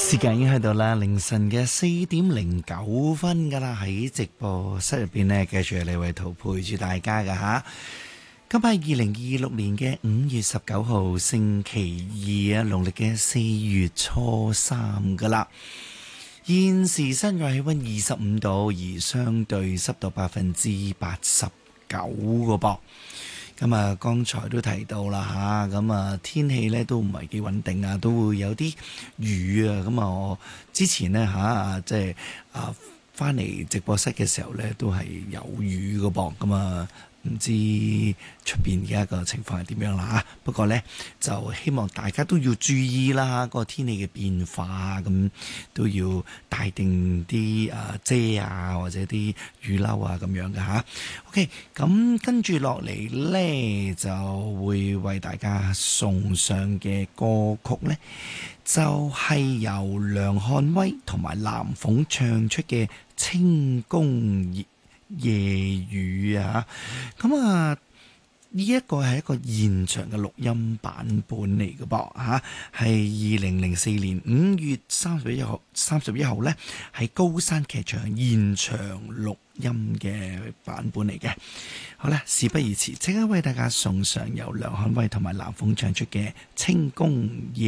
時間已經去到啦，凌晨嘅4:09噶啦，喺直播室入邊呢，繼續係李慧圖陪住大家噶吓。今日係2026年嘅5月19號星期二啊，農曆嘅4月初3噶啦。現時室外氣溫25度，而相對濕度89%個噃。咁啊，剛才都提到啦嚇，咁啊天氣咧都唔係幾穩定啊，都會有啲雨啊。咁啊，我之前呢，即係翻嚟直播室嘅時候咧，都係有雨嘅噃。咁啊，唔知出邊嘅一個情況係點樣啦嚇。不過咧，就希望大家都要注意啦，個天氣嘅變化咁都要帶定啲遮啊，或者啲雨褸啊咁樣嘅嚇。OK， 咁跟住落嚟呢，就會為大家送上嘅歌曲呢，就係由梁漢威同埋藍鳳唱出嘅《清宮夜雨》啊。咁啊，呢一個係一個現場嘅錄音版本嚟嘅噃嚇，係2004年5月31號呢，喺高山劇場現場錄音嘅版本嚟嘅。好啦，事不宜遲，即刻為大家送上由梁漢威同埋藍鳳唱出嘅《清宮夜》。